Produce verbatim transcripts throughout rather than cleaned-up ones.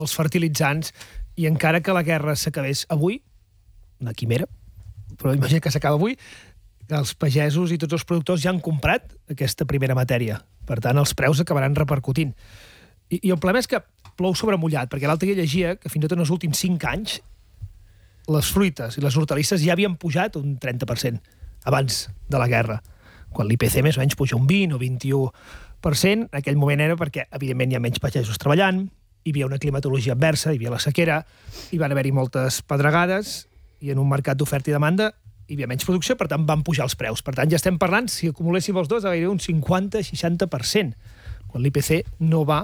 els fertilitzants, i encara que la guerra s'acabés avui, una quimera, però imagina que s'acaba avui, els pagesos i tots els productors ja han comprat aquesta primera matèria. Per tant, els preus acabaran repercutint. I, i el problema és que plou sobre mullat, perquè l'altre dia llegia que fins i tot en els últims cinc anys les fruites i les hortalisses ja havien pujat un trenta per cent abans de la guerra, quan l'I P C més o menys puja un vint o vint-i-u per cent. En aquell moment era perquè, evidentment, hi ha menys pagesos treballant, hi havia una climatologia adversa, hi havia la sequera, hi van haver-hi moltes pedregades, i en un mercat d'oferta i demanda hi havia menys producció, per tant van pujar els preus. Per tant, ja estem parlant, si acumuléssim els dos, gairebé un cinquanta a seixanta per cent, quan l'I P C no va,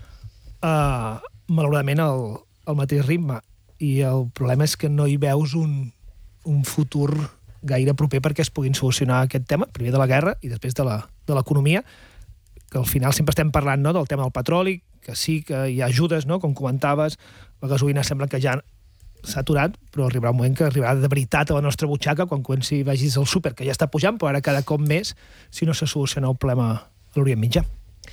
eh, malauradament, al, al mateix ritme. I el problema és que no hi veus un, un futur gaire proper perquè es puguin solucionar aquest tema, primer de la guerra i després de la, de l'economia, que al final sempre estem parlant, no?, del tema del petroli, que sí que hi ha ajudes, no?, com comentaves, la gasolina sembla que ja s'ha aturat, però arribarà un moment que arribarà de veritat a la nostra butxaca quan comenci vagis al súper, que ja està pujant, però ara cada cop més, si no se soluciona el problema a l'Orient Mitjà.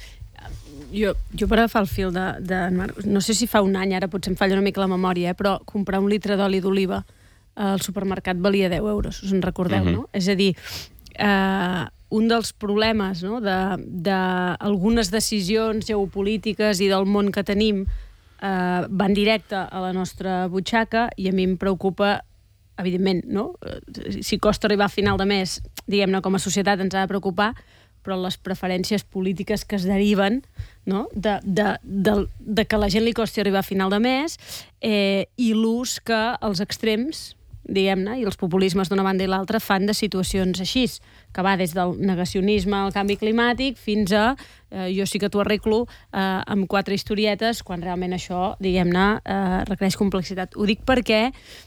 Jo, jo per agafar el fil de, de... No sé si fa un any, ara potser em falla una mica la memòria, eh, però comprar un litre d'oli d'oliva al supermercat valia deu euros, us en recordeu, uh-huh. no? És a dir, eh, un dels problemes, no?, d'algunes de, decisions geopolítiques i del món que tenim eh, van directe a la nostra butxaca, i a mi em preocupa, evidentment, no? Si costa arribar a final de mes, diguem-ne, com a societat ens ha de preocupar, però les preferències polítiques que es deriven, no?, de, de, de, de que la gent li costi arribar a final de mes, eh, i l'ús que els extrems, diguem-ne, i els populismes d'una banda i l'altra fan de situacions així, que va des del negacionisme al canvi climàtic fins a eh, jo sí que t'ho arreglo eh, amb quatre historietes, quan realment això, diguem-ne, eh, requereix complexitat. Ho dic perquè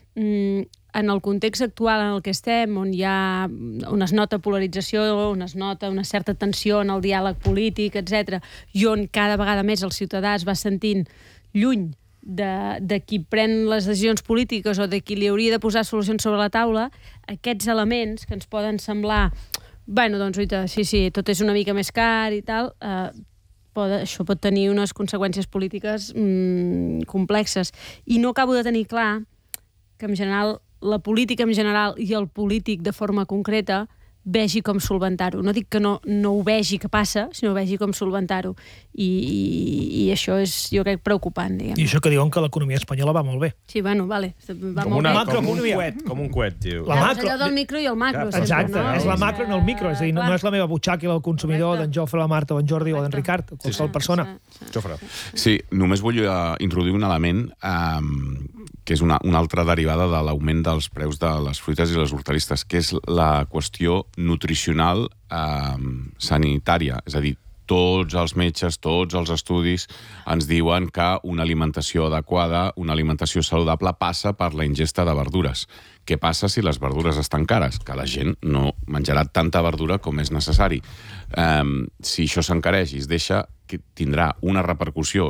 mm, en el context actual en el que estem, on hi ha, on es nota polarització, on es nota una certa tensió en el diàleg polític, etcètera, i on cada vegada més el ciutadà es va sentint lluny de, de qui pren les decisions polítiques o de qui li hauria de posar solucions sobre la taula, aquests elements que ens poden semblar, bueno, doncs, oita, sí, sí, tot és una mica més car i tal, eh, pot, això pot tenir unes conseqüències polítiques mm, complexes. I no acabo de tenir clar que, en general, la política en general i el polític de forma concreta vegi com solventar-ho. No dic que no, no ho vegi que passa, sinó vegi com solventar-ho. I, i, i això és, jo crec, preocupant, diguem. I això que diuen que l'economia espanyola va molt bé. Sí, bueno, vale. Va com, molt una, bé. com un coet, com un coet, tio. La ja, macro... allò del micro i el macro. Clar, exacte, sempre, no? és la macro, no el micro. És a dir, no, no és la meva butxaca i el consumidor, d'en Jofre, la Marta, o en Jordi, o d'en Ricard, o qualsevol persona. Jofre. Sí, només vull uh, introduir un element um, que és una, una altra derivada de l'augment dels preus de les fruites i les hortalisses, que és la qüestió nutricional eh, sanitària. És a dir, tots els metges, tots els estudis ens diuen que una alimentació adequada, una alimentació saludable passa per la ingesta de verdures. Què passa si les verdures estan cares? Que la gent no menjarà tanta verdura com és necessari. Eh, si això s'encareix i es deixa, tindrà una repercussió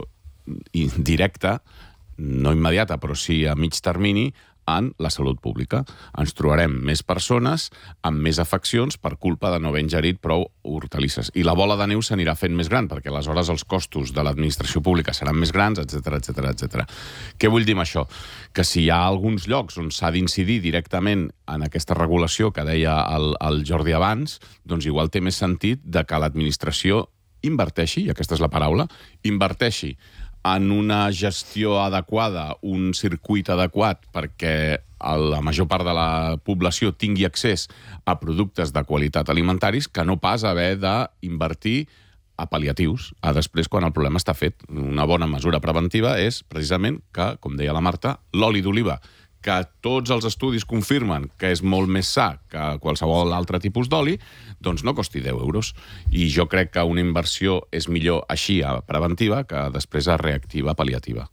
directa, no immediata, però sí a mig termini, en la salut pública. Ens trobarem més persones amb més afeccions per culpa de no haver ingerit prou hortalisses. I la bola de neu s'anirà fent més gran, perquè aleshores els costos de l'administració pública seran més grans, etcètera, etcètera, etcètera. Què vull dir amb això? Que si hi ha alguns llocs on s'ha d'incidir directament en aquesta regulació que deia el, el Jordi abans, doncs igual té més sentit de que l'administració inverteixi, i aquesta és la paraula, inverteixi en una gestió adequada, un circuit adequat perquè la major part de la població tingui accés a productes de qualitat alimentaris, que no pas haver d'invertir a pal·liatius, a després quan el problema està fet. Una bona mesura preventiva és precisament que, com deia la Marta, l'oli d'oliva, que tots els estudis confirmen que és molt més sa que qualsevol altre tipus d'oli, doncs no costi deu euros. I jo crec que una inversió és millor així a preventiva que després a reactiva, pal·liativa.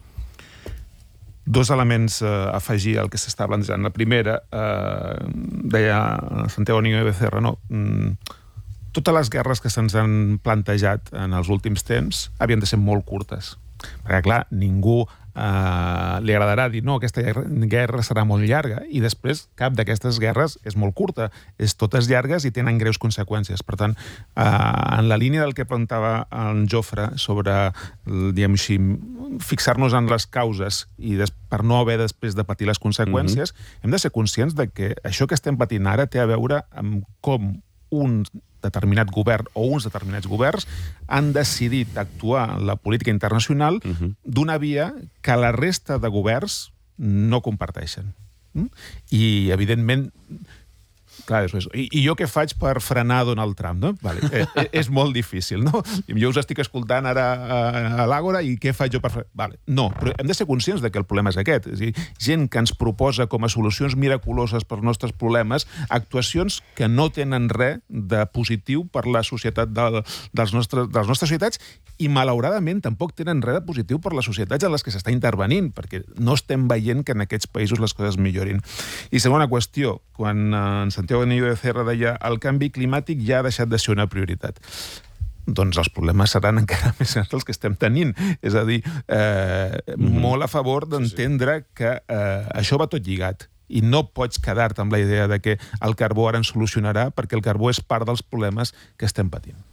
Dos elements a eh, afegir al que s'està plantejant. La primera, eh, deia Santiago Niño de Becerra, no? Mm, totes les guerres que se'ns han plantejat en els últims temps havien de ser molt curtes. Perquè, clar, ningú Uh, li agradarà dir no, aquesta guerra serà molt llarga, i després cap d'aquestes guerres és molt curta, és totes llargues i tenen greus conseqüències. Per tant, uh, en la línia del que preguntava en Jofre sobre, diguem així, fixar-nos en les causes i des, per no haver després de patir les conseqüències, mm-hmm. hem de ser conscients de que això que estem patint ara té a veure amb com un determinat govern o uns determinats governs han decidit actuar en la política internacional uh-huh. d'una via que la resta de governs no comparteixen. Mm? I, evidentment, clar, és, i, i jo què faig per frenar Donald Trump? No? Vale, és, és molt difícil, no? Jo us estic escoltant ara a, a l'Àgora i què faig jo per frenar? Vale, no, però hem de ser conscients de que el problema és aquest. És a dir, gent que ens proposa com a solucions miraculoses per als nostres problemes actuacions que no tenen res de positiu per la societat del, dels nostres, de les nostres societats, i malauradament tampoc tenen res de positiu per les societats en les que s'està intervenint, perquè no estem veient que en aquests països les coses millorin. I segona qüestió, quan en Santiago Niño Becerra deia el canvi climàtic ja ha deixat de ser una prioritat. Doncs els problemes seran encara més grans els que estem tenint. És a dir, eh, mm-hmm. molt a favor d'entendre sí, sí. que eh, això va tot lligat. I no pots quedar-te amb la idea de que el carbó ara ens solucionarà, perquè el carbó és part dels problemes que estem patint.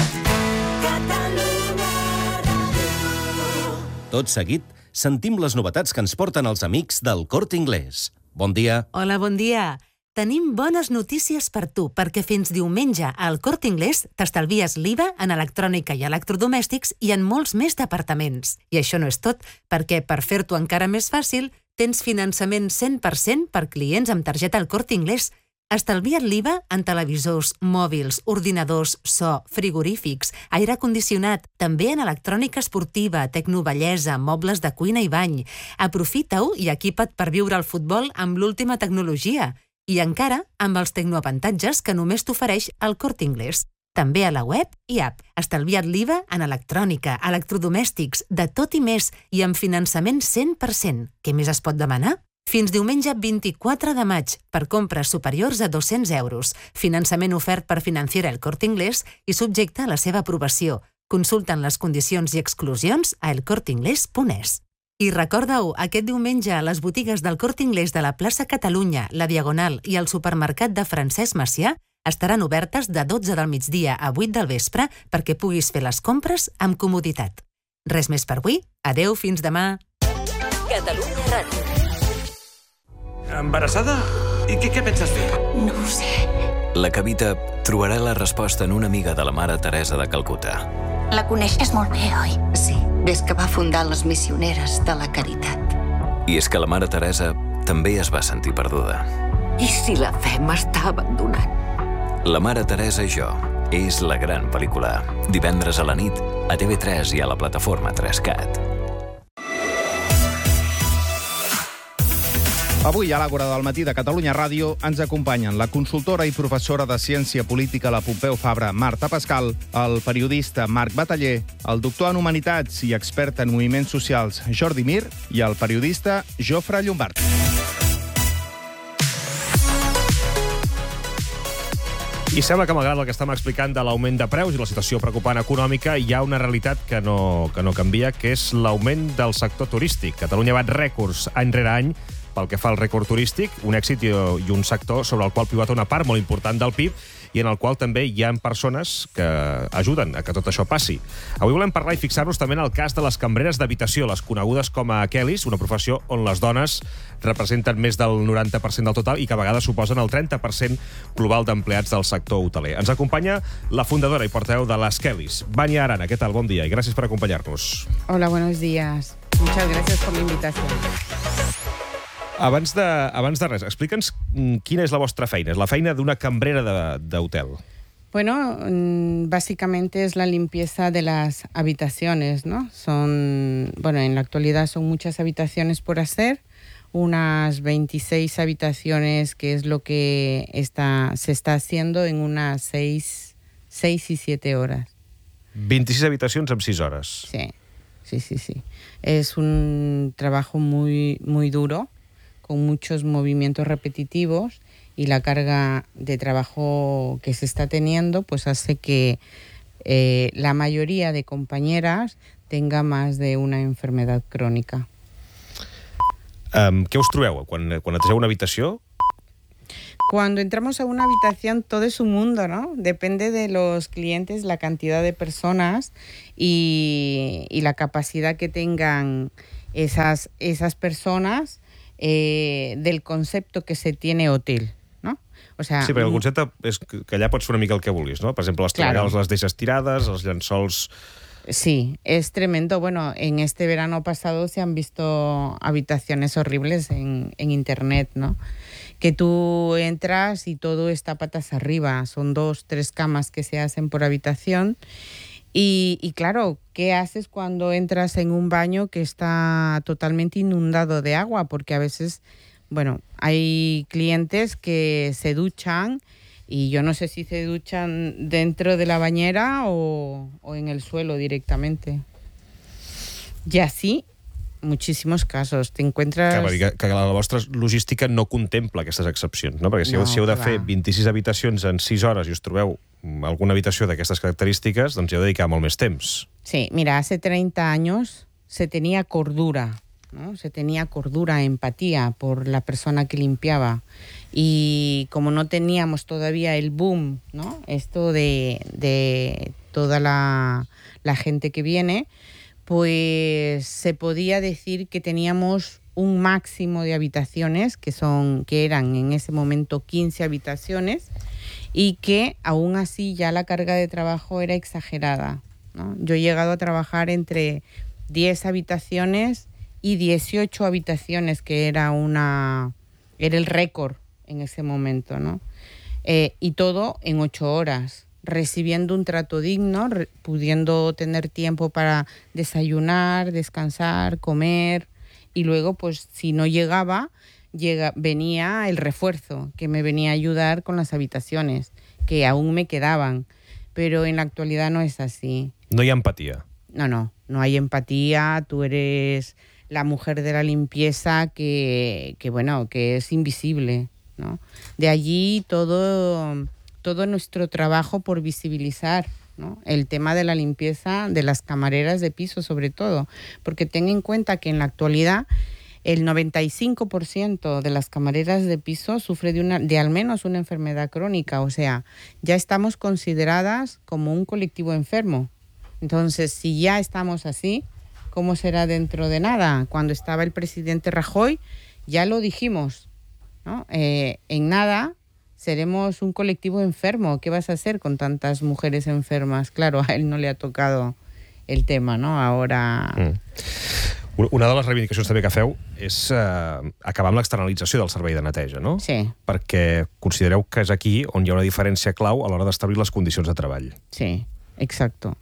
Tot seguit, sentim les novetats que ens porten els amics del Corte Inglés. Bon dia. Hola, bon dia. Tenim bones notícies per tu, perquè fins diumenge al Corte Inglés t'estalvies l'I V A en electrònica i electrodomèstics i en molts més departaments. I això no és tot, perquè per fer-t'ho encara més fàcil, tens finançament cent per cent per clients amb targeta al Corte Inglés. Estalvia't l'I V A en televisors, mòbils, ordinadors, so, frigorífics, aire condicionat, també en electrònica esportiva, tecnobellesa, mobles de cuina i bany. Aprofita-ho i equipa't per viure el futbol amb l'última tecnologia. I encara amb els tecnoavantatges que només t'ofereix el Corte Inglés. També a la web i app. Estalvia't l'I V A en electrònica, electrodomèstics, de tot i més, i amb finançament cent per cent. Què més es pot demanar? Fins diumenge vint-i-quatre de maig per compres superiors a dos-cents euros. Finançament ofert per Financiera El Corte Inglés i subjecte a la seva aprovació. Consulten les condicions i exclusions a el corte inglés punt es. I recorda-ho, aquest diumenge a les botigues del Corte Inglés de la plaça Catalunya, la Diagonal i el supermercat de Francesc Macià estaran obertes de dotze del migdia a vuit del vespre perquè puguis fer les compres amb comoditat. Res més per avui. Adeu, fins demà. Catalunya Ràdio. Embarassada? I què, què penses fer? No ho sé. La Cavita trobarà la resposta en una amiga de la Mare Teresa de Calcuta. La coneixes molt bé, oi? Sí, des que va fundar les Missioneres de la Caritat. I és que la Mare Teresa també es va sentir perduda. I si la fe m'està abandonant? La Mare Teresa i jo és la gran pel·lícula. Divendres a la nit, a T V tres i a la plataforma tres cat. Avui a l'Àgora del matí de Catalunya Ràdio ens acompanyen la consultora i professora de Ciència Política a la Pompeu Fabra, Marta Pascal, el periodista Marc Bataller, el doctor en Humanitats i expert en moviments socials Jordi Mir i el periodista Jofre Llombart. I sembla que, malgrat el que estem explicant de l'augment de preus i la situació preocupant econòmica, hi ha una realitat que no, que no canvia, que és l'augment del sector turístic. Catalunya bat rècords any rere any pel que fa al rècord turístic, un èxit i, i un sector sobre el qual pivota una part molt important del P I B i en el qual també hi ha persones que ajuden a que tot això passi. Avui volem parlar i fixar-nos també en el cas de les cambreres d'habitació, les conegudes com a Kellys, una professió on les dones representen més del noranta per cent del total i que a vegades suposen el trenta per cent global d'empleats del sector hoteler. Ens acompanya la fundadora i portaveu de les Kellys, Vania Arana. Què tal? Bon dia i gràcies per acompanyar-nos. Hola, buenos días. Muchas gracias por la invitación. Abans de, abans de res, explica'ns quina és la vostra feina. És la feina d'una cambrera d'hotel. Bueno, básicamente es la limpieza de las habitaciones, ¿no? Son, bueno, en la actualidad son muchas habitaciones por hacer, unas veintiséis habitaciones, que es lo que está, se está haciendo en unas seis, seis y siete horas. veintiséis habitacions en sis hores. Sí, sí, sí, sí. Es un trabajo muy, muy duro, con muchos movimientos repetitivos, y la carga de trabajo que se está teniendo pues hace que eh, la mayoría de compañeras tenga más de una enfermedad crónica. Um, què us trobeu quan, quan netegeu una habitació? Cuando entramos a una habitación todo es un mundo, ¿no? Depende de los clientes, la cantidad de personas y, y la capacidad que tengan esas, esas personas eh, del concepto que se tiene hotel, ¿no? O sea, sí, perquè el concepte és que allà pots fer una mica el que vulguis, no? Per exemple, les tovalloles claro. les deixes tirades, els llençols... Sí, es tremendo. Bueno, en este verano pasado se han visto habitaciones horribles en, en internet, ¿no? Que tú entras y todo está patas arriba. Son dos, tres camas que se hacen por habitación. Y, y claro, ¿qué haces cuando entras en un baño que está totalmente inundado de agua? Porque a veces, bueno, hay clientes que se duchan y yo no sé si se duchan dentro de la bañera o, o en el suelo directamente. Y así, muchísimos casos. Te encuentras... Que, que, que la vostra logística no contempla aquestes excepcions, no? Perquè si, no, si heu de clar. fer vint-i-sis habitacions en sis hores i us trobeu alguna habitació d'aquestes característiques, doncs hi heu de dedicar molt més temps. Sí, mira, hace treinta años se tenía cordura, ¿no? Se tenía cordura, empatía por la persona que limpiaba. Y como no teníamos todavía el boom, ¿no? Esto de, de toda la, la gente que viene, pues se podía decir que teníamos un máximo de habitaciones, que, son, que eran en ese momento quince habitaciones, y que aún así ya la carga de trabajo era exagerada, ¿no? Yo he llegado a trabajar entre diez habitaciones y dieciocho habitaciones, que era, una, era el récord en ese momento, ¿no? Eh, y todo en ocho horas, recibiendo un trato digno, re, pudiendo tener tiempo para desayunar, descansar, comer, y luego, pues, si no llegaba, llega, venía el refuerzo, que me venía a ayudar con las habitaciones, que aún me quedaban, pero en la actualidad no es así. No hay empatía. No, no, no hay empatía, tú eres la mujer de la limpieza que, que bueno, que es invisible, ¿no? De allí todo, todo nuestro trabajo por visibilizar, ¿no? El tema de la limpieza de las camareras de piso, sobre todo, porque ten en cuenta que en la actualidad el noventa y cinco por ciento de las camareras de piso sufre de, una, de al menos una enfermedad crónica, o sea, ya estamos consideradas como un colectivo enfermo. Entonces, si ya estamos así, ¿cómo será dentro de nada? Cuando estaba el presidente Rajoy, ya lo dijimos, ¿no? Eh, en nada seremos un colectivo enfermo. ¿Qué vas a hacer con tantas mujeres enfermas? Claro, a él no le ha tocado el tema, ¿no? Ahora... Mm. Una de les reivindicacions també que feu és eh, acabar amb l'externalització del servei de neteja, no? Sí. Perquè considereu que és aquí on hi ha una diferència clau a l'hora d'establir les condicions de treball. Sí, exacto.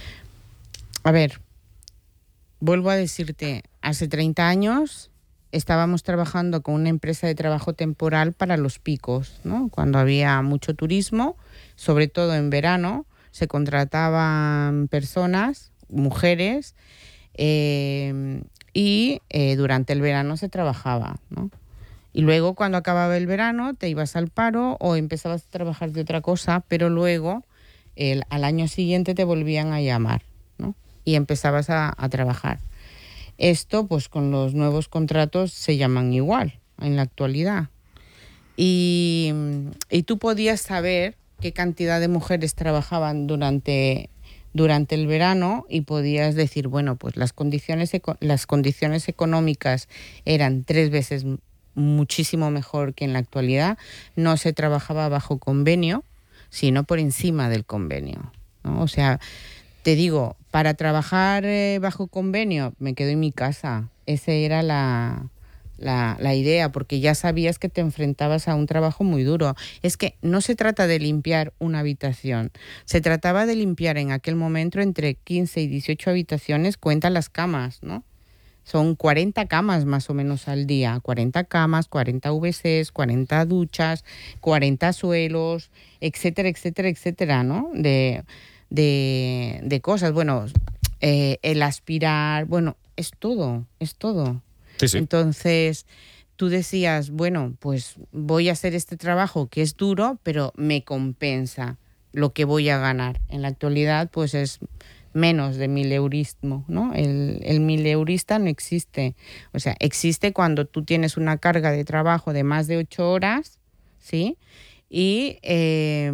A ver, vuelvo a decirte, hace treinta años estábamos trabajando con una empresa de trabajo temporal para los picos, ¿no? Cuando había mucho turismo, sobre todo en verano, se contrataban personas, mujeres, eh, y eh, durante el verano se trabajaba, ¿no? Y luego, cuando acababa el verano, te ibas al paro o empezabas a trabajar de otra cosa, pero luego, el, al año siguiente, te volvían a llamar, ¿no? Y empezabas a, a trabajar. Esto, pues con los nuevos contratos se llaman igual en la actualidad. Y, y tú podías saber qué cantidad de mujeres trabajaban durante, durante el verano y podías decir, bueno, pues las condiciones, las condiciones económicas eran tres veces muchísimo mejor que en la actualidad. No se trabajaba bajo convenio, sino por encima del convenio, ¿no? O sea, te digo, para trabajar eh, bajo convenio me quedo en mi casa. Esa era la, la, la idea, porque ya sabías que te enfrentabas a un trabajo muy duro. Es que no se trata de limpiar una habitación, se trataba de limpiar en aquel momento entre quince y dieciocho habitaciones, cuentan las camas, ¿no? Son cuarenta camas más o menos al día, cuarenta camas, cuarenta V Cs, cuarenta duchas, cuarenta suelos, etcétera, etcétera, etcétera, ¿no? De... De, de cosas, bueno, eh, el aspirar, bueno, es todo, es todo. Sí, sí. Entonces, tú decías, bueno, pues voy a hacer este trabajo que es duro, pero me compensa lo que voy a ganar. En la actualidad, pues es menos de mileurismo, ¿no? El, el mileurista no existe. O sea, existe cuando tú tienes una carga de trabajo de más de ocho horas, ¿sí? Y, eh,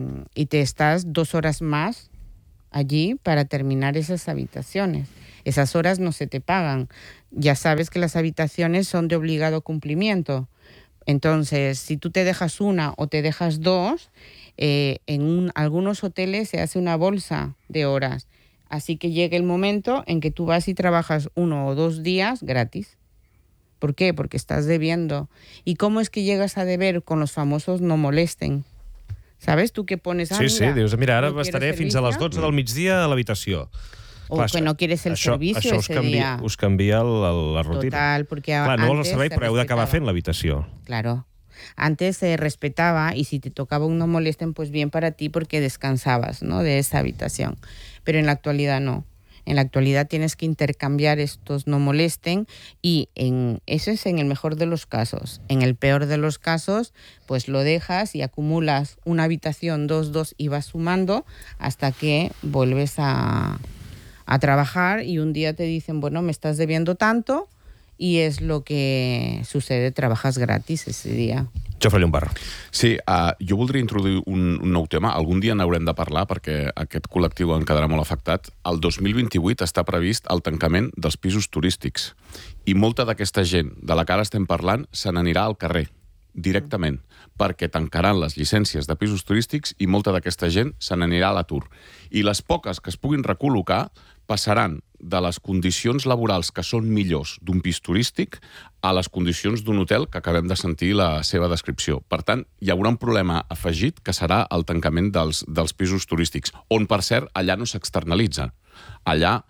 y te estás dos horas más allí para terminar esas habitaciones. Esas horas no se te pagan. Ya sabes que las habitaciones son de obligado cumplimiento. Entonces, si tú te dejas una o te dejas dos, eh, en un, algunos hoteles se hace una bolsa de horas. Así que llega el momento en que tú vas y trabajas uno o dos días gratis. ¿Por qué? Porque estás debiendo. ¿Y cómo es que llegas a deber con los famosos no molesten? ¿Sabes? Tú que pones... Ah, sí, mira, sí, dius, mira, ara no estaré fins a les dotze del migdia a l'habitació. O Clar, que no quieres el això, servicio això ese canvia, día. Us canvia la, la rutina. Total, porque Clar, no vols el servei, però heu d'acabar respetaba. fent l'habitació. Claro. Antes se respetaba y si te tocaba un no molesten, pues bien para ti porque descansabas, ¿no? De esa habitación. Pero en la actualidad no. En la actualidad tienes que intercambiar estos no molesten y en, eso es en el mejor de los casos. En el peor de los casos, pues lo dejas y acumulas una habitación, dos, dos y vas sumando hasta que vuelves a, a trabajar y un día te dicen, bueno, me estás debiendo tanto y es lo que sucede, trabajas gratis ese día. Jofre Llombart. Sí, uh, jo voldria introduir un, un nou tema. Algun dia n'haurem de parlar perquè aquest col·lectiu en quedarà molt afectat. El dos mil vint-i-vuit està previst el tancament dels pisos turístics i molta d'aquesta gent de la que ara estem parlant se n'anirà al carrer directament perquè tancaran les llicències de pisos turístics i molta d'aquesta gent se n'anirà a l'atur. I les poques que es puguin recol·locar passaran de les condicions laborals que són millors d'un pis turístic a les condicions d'un hotel que acabem de sentir la seva descripció. Per tant, hi haurà un problema afegit que serà el tancament dels, dels pisos turístics, on, per cert, allà no s'externalitza. Allà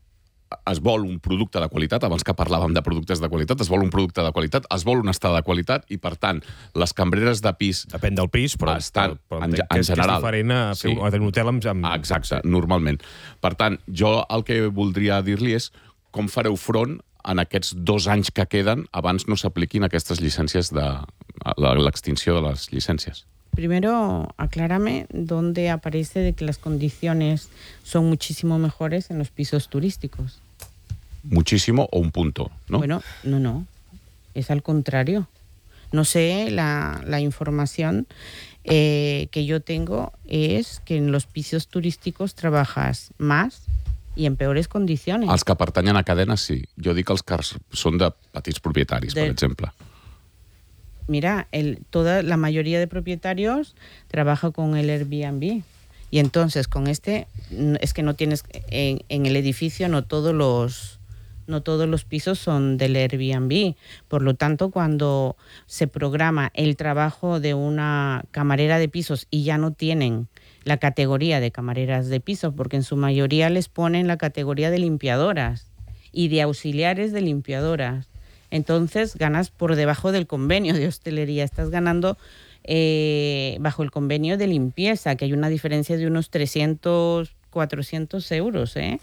es vol un producte de qualitat, abans que parlàvem de productes de qualitat, es vol un producte de qualitat, es vol un estar de qualitat i, per tant, les cambreres de pis... Depèn del pis, però, estan, però en, que, en és, general. que és diferent a fer sí. un hotel amb... amb... Exacte, normalment. Per tant, jo el que voldria dir-li és com fareu front en aquests dos anys que queden abans no s'apliquin aquestes llicències de l'extinció de les llicències. Primero, aclárame dónde aparece de que las condiciones son muchísimo mejores en los pisos turísticos. Muchísimo o un punto, ¿no? Bueno, no, no. Es al contrario. No sé, la, la información eh, que yo tengo es que en los pisos turísticos trabajas más i en peores condiciones. Els que pertanyen a cadenes, sí. Jo dic els que són de petits propietaris, de... per exemple. Mira, el, toda la mayoría de propietarios trabaja con el Airbnb. Y entonces con este, es que no tienes, en, en el edificio no todos los... No todos los pisos son del Airbnb. Por lo tanto, cuando se programa el trabajo de una camarera de pisos y ya no tienen la categoría de camareras de pisos, porque en su mayoría les ponen la categoría de limpiadoras y de auxiliares de limpiadoras. Entonces ganas por debajo del convenio de hostelería. Estás ganando eh, bajo el convenio de limpieza, que hay una diferencia de unos trescientos, cuatrocientos euros, ¿eh?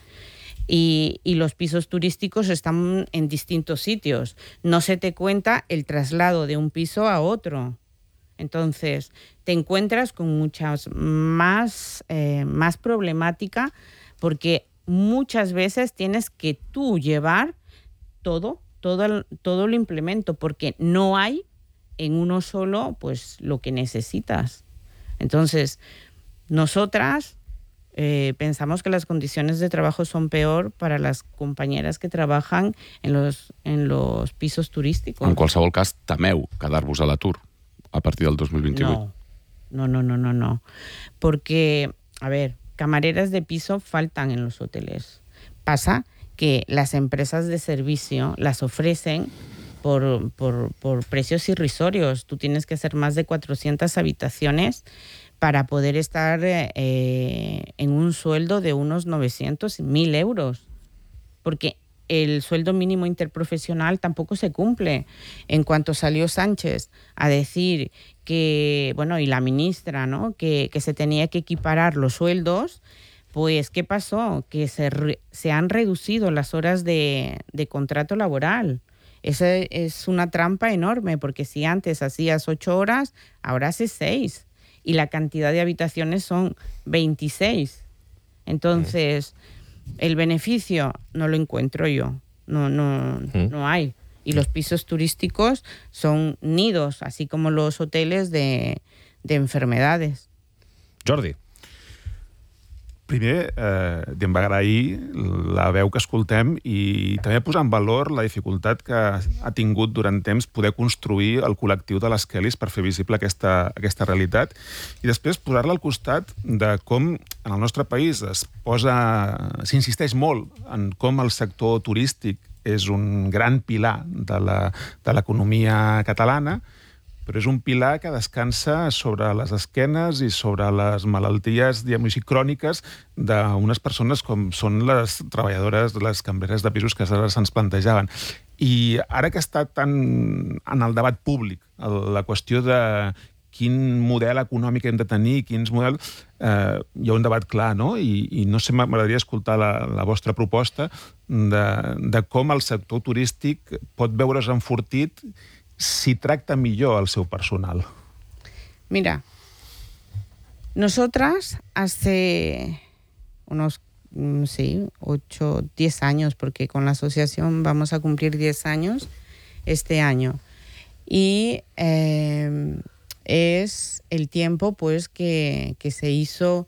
Y, y los pisos turísticos están en distintos sitios. No se te cuenta el traslado de un piso a otro. Entonces, te encuentras con muchas más, eh, más problemática porque muchas veces tienes que tú llevar todo, todo, el, todo el implemento porque no hay en uno solo pues lo que necesitas. Entonces, nosotras... Eh, pensamos que las condiciones de trabajo son peor para las compañeras que trabajan en los, en los pisos turísticos. En qualsevol cas, temeu quedar-vos a l'atur a partir del dos mil vint-i-vuit. No, no, no, no, no, no. Porque, a ver, camareras de piso faltan en los hoteles. Pasa que las empresas de servicio las ofrecen por, por, por precios irrisorios. Tú tienes que hacer más de cuatrocientas habitaciones para poder estar eh, en un sueldo de unos novecientos, mil euros. Porque el sueldo mínimo interprofesional tampoco se cumple. En cuanto salió Sánchez a decir que, bueno, y la ministra, ¿no?, que, que se tenía que equiparar los sueldos, pues, ¿qué pasó? Que se, re, se han reducido las horas de, de contrato laboral. Esa es una trampa enorme, porque si antes hacías ocho horas, ahora haces seis. Y la cantidad de habitaciones son veintiséis. Entonces, el beneficio no lo encuentro yo, no, no, mm. no hay. Y los pisos turísticos son nidos, así como los hoteles de, de enfermedades. Jordi. Primer, eh, em va agrair la veu que escoltem i també posar en valor la dificultat que ha tingut durant temps poder construir el col·lectiu de les Kellys per fer visible aquesta, aquesta realitat i després posar-la al costat de com en el nostre país es posa, s'insisteix molt en com el sector turístic és un gran pilar de l'economia catalana, però és un pilar que descansa sobre les esquenes i sobre les malalties, diguem-ho així, cròniques d'unes persones com són les treballadores, les cambreres de pisos que ara se'ns plantejaven. I ara que està tan en el debat públic la qüestió de quin model econòmic hem de tenir, quins models... Eh, hi ha un debat clar, no? I, i no sé, m'agradaria escoltar la, la vostra proposta de, de com el sector turístic pot veure's enfortit si tracta millor al seu personal. Mira, nosotras hace unos, sí, ocho, diez años, porque con la asociación vamos a cumplir diez años este año. Y eh, es el tiempo pues que, que se hizo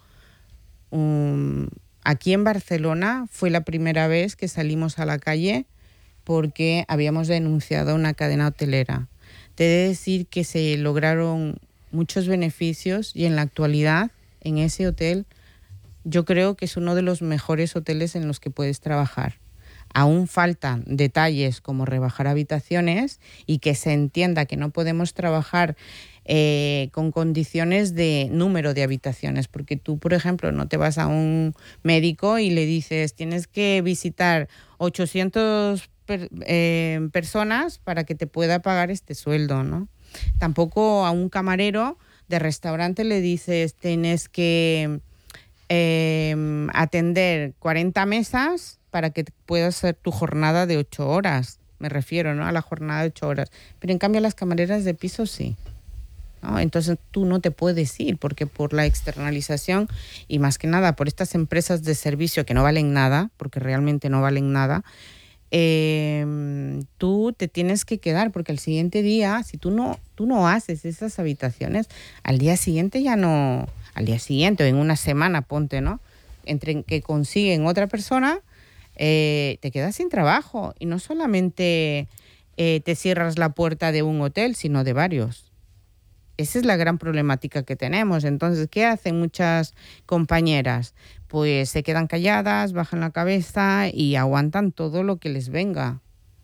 um, aquí en Barcelona. Fue la primera vez que salimos a la calle porque habíamos denunciado una cadena hotelera. Te he de decir que se lograron muchos beneficios y en la actualidad, en ese hotel, yo creo que es uno de los mejores hoteles en los que puedes trabajar. Aún faltan detalles como rebajar habitaciones y que se entienda que no podemos trabajar eh, con condiciones de número de habitaciones, porque tú, por ejemplo, no te vas a un médico y le dices tienes que visitar ochocientas per, eh, personas para que te pueda pagar este sueldo, ¿no? Tampoco a un camarero de restaurante le dices tienes que eh, atender cuarenta mesas para que puedas hacer tu jornada de ocho horas. Me refiero, ¿no?, a la jornada de ocho horas. Pero en cambio las camareras de piso sí, ¿no? Entonces tú no te puedes ir porque por la externalización y más que nada por estas empresas de servicio que no valen nada, porque realmente no valen nada, eh, tú te tienes que quedar porque al siguiente día, si tú no, tú no haces esas habitaciones, al día siguiente ya no, al día siguiente o en una semana, ponte, ¿no?, entre que consiguen otra persona, eh, te quedas sin trabajo y no solamente eh, te cierras la puerta de un hotel, sino de varios. Esa es la gran problemática que tenemos. Entonces, ¿qué hacen muchas compañeras? Pues se quedan calladas, bajan la cabeza y aguantan todo lo que les venga.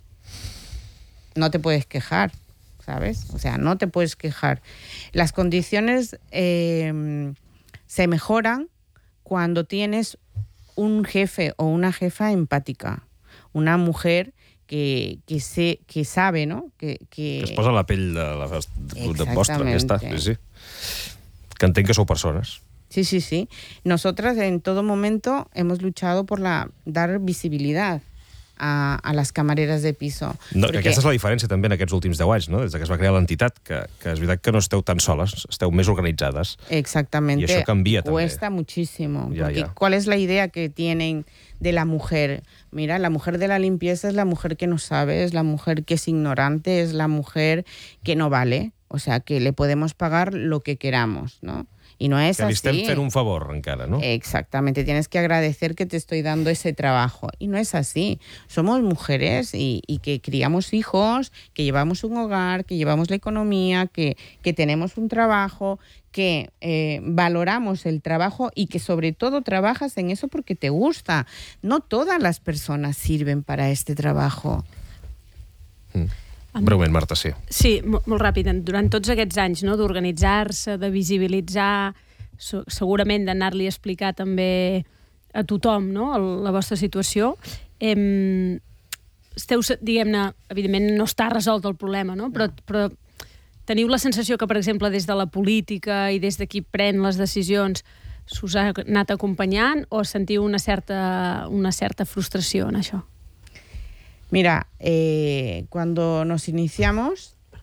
No te puedes quejar, ¿sabes? O sea, no te puedes quejar. Las condiciones eh, se mejoran cuando tienes un jefe o una jefa empática, una mujer que, que, se, que sabe, ¿no? Que, que... que es posa la pell de, la, de vostra, ja està. Sí, sí. Que entenc que sou persones. Sí, sí, sí. Nosotras en todo momento hemos luchado por la, dar visibilidad a, a les camareres de piso. No, perquè... Aquesta és la diferència també en aquests últims deu anys, no? Des que es va crear l'entitat, que, que és veritat que no esteu tan soles, esteu més organitzades. Exactamente. I això canvia també. Cuesta muchísimo. Ya, porque ya. ¿cuál es la idea que tienen de la mujer? Mira, la mujer de la limpieza es la mujer que no sabe, es la mujer que es ignorante, es la mujer que no vale. O sea, que le podemos pagar lo que queramos, ¿no? Y no es que li así. estem fent un favor encara, ¿no? Exactamente, tienes que agradecer que te estoy dando ese trabajo. Y no es así. Somos mujeres y, y que criamos hijos, que llevamos un hogar, que llevamos la economía, que, que tenemos un trabajo, que eh, valoramos el trabajo y que sobre todo trabajas en eso porque te gusta. No todas las personas sirven para este trabajo. Mm. Breument, Marta, sí. Sí, molt, molt ràpid. Durant tots aquests anys, no?, d'organitzar-se, de visibilitzar, segurament d'anar-li a explicar també a tothom, no?, la vostra situació, eh, esteu, diguem-ne, evidentment no està resolt el problema, no?, però, però teniu la sensació que, per exemple, des de la política i des de qui pren les decisions s'us ha anat acompanyant o sentiu una certa, una certa frustració en això? Mira, eh, cuando nos iniciamos,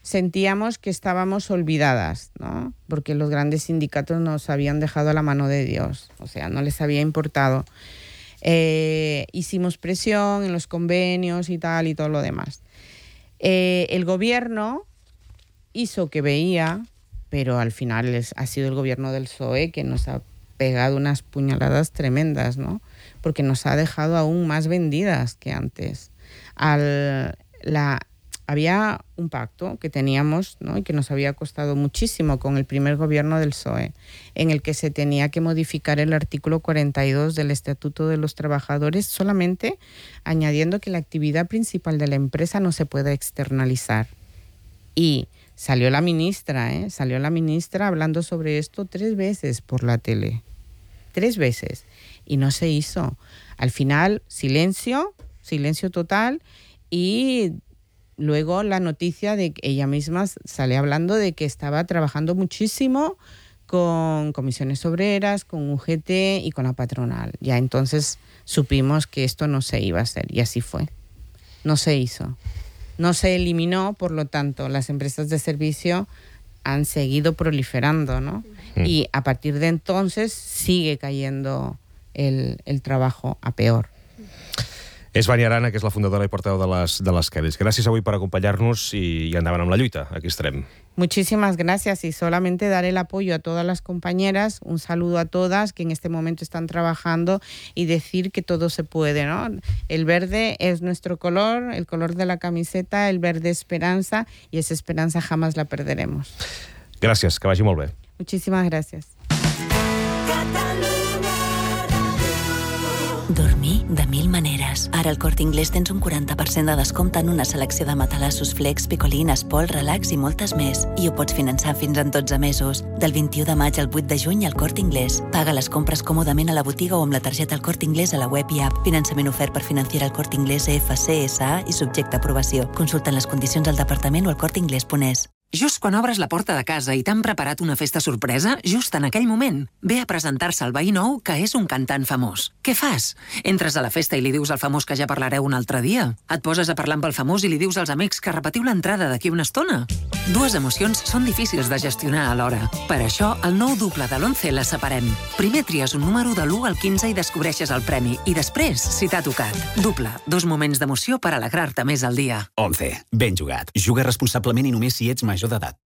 sentíamos que estábamos olvidadas, ¿no? Porque los grandes sindicatos nos habían dejado a la mano de Dios, o sea, no les había importado. Eh, hicimos presión en los convenios y tal y todo lo demás. Eh, el gobierno hizo que veía, pero al final es, ha sido el gobierno del P S O E que nos ha pegado unas puñaladas tremendas, ¿no? Porque nos ha dejado aún más vendidas que antes. Al, la, había un pacto que teníamos, ¿no? Y que nos había costado muchísimo con el primer gobierno del P S O E, en el que se tenía que modificar el artículo cuarenta y dos del Estatuto de los Trabajadores, solamente añadiendo que la actividad principal de la empresa no se puede externalizar. Y salió la ministra, ¿eh? Salió la ministra hablando sobre esto tres veces por la tele. Tres veces. Y no se hizo. Al final, silencio, silencio total, y luego la noticia de que ella misma sale hablando de que estaba trabajando muchísimo con comisiones obreras, con U G T y con la patronal. Ya entonces supimos que esto no se iba a hacer, y así fue. No se hizo. No se eliminó, por lo tanto, las empresas de servicio han seguido proliferando, ¿no? Mm. Y a partir de entonces sigue cayendo el, el trabajo a peor. És Vania Arana, que és la fundadora i portaveu de les, de les Kellys. Gràcies avui per acompanyar-nos i, i endavant amb la lluita. Aquí estarem. Muchísimas gracias, y solamente daré el apoyo a todas las compañeras, un saludo a todas que en este momento están trabajando, y decir que todo se puede, ¿no? El verde es nuestro color, el color de la camiseta, el verde esperanza, y esa esperanza jamás la perderemos. Gràcies, que vagi molt bé. Muchísimas gracias. Dormir de mil maneres. Ara al Corte Inglés tens un quaranta per cent de descompte en una selecció de matalassos Flex, Picolín, Espol, Relax i moltes més. I ho pots finançar fins en dotze mesos. Del vint-i-u de maig al vuit de juny al Corte Inglés. Paga les compres còmodament a la botiga o amb la targeta al Corte Inglés a la web i app. Finançament ofert per Financiera al Corte Inglés F C S A i subjecte a aprovació. Consulta les condicions al departament o al corte inglés punt es. Just quan obres la porta de casa i t'han preparat una festa sorpresa, just en aquell moment, ve a presentar-se el veí nou que és un cantant famós. Què fas? Entres a la festa i li dius al famós que ja parlareu un altre dia? Et poses a parlar amb el famós i li dius als amics que repetiu l'entrada d'aquí una estona? Dues emocions són difícils de gestionar alhora. Per això, el nou duple de l'once les separem. Primer tries un número de l'u al quinze i descobreixes el premi, i després, si t'ha tocat. Duple, dos moments d'emoció per alegrar-te més al dia. once. Ben jugat. Juga responsablement i només si ets major d'edat.